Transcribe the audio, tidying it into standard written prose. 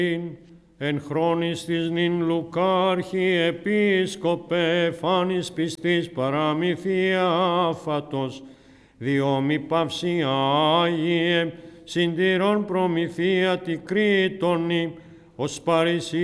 εν χρόνης της νυν Λουκάρχη επίσκοπε φάνης πιστής παραμυθία άφατος, διόμοι παύση Άγιε, συντηρών προμηθεία τη Κρήτονη, ως παρησί